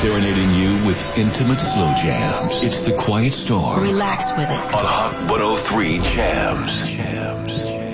serenading you with intimate slow jams. It's The Quiet Storm. Relax with it. On Hot 103 Jams.